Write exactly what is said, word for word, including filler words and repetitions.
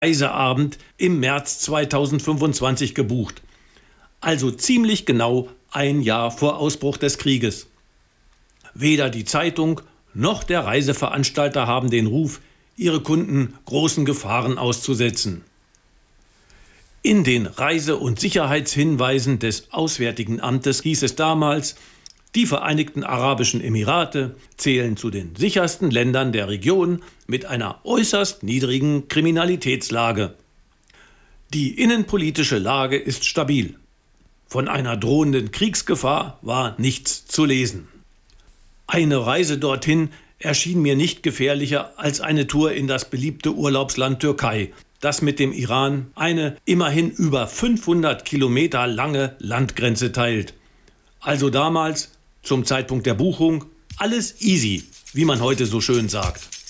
Reiseabend im März zweitausendfünfundzwanzig gebucht. Also ziemlich genau ein Jahr vor Ausbruch des Krieges. Weder die Zeitung noch der Reiseveranstalter haben den Ruf, ihre Kunden großen Gefahren auszusetzen. In den Reise- und Sicherheitshinweisen des Auswärtigen Amtes hieß es damals, die Vereinigten Arabischen Emirate zählen zu den sichersten Ländern der Region mit einer äußerst niedrigen Kriminalitätslage. Die innenpolitische Lage ist stabil. Von einer drohenden Kriegsgefahr war nichts zu lesen. Eine Reise dorthin erschien mir nicht gefährlicher als eine Tour in das beliebte Urlaubsland Türkei, das mit dem Iran eine immerhin über fünfhundert Kilometer lange Landgrenze teilt. Also damals, zum Zeitpunkt der Buchung, alles easy, wie man heute so schön sagt.